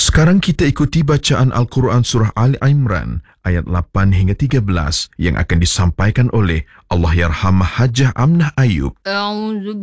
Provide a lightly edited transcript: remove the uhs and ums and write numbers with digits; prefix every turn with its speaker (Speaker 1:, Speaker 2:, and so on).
Speaker 1: Sekarang kita ikuti bacaan Al-Quran Surah Ali Imran ayat 8 hingga 13 yang akan disampaikan oleh Allahyarham Hajah Amnah Ayub.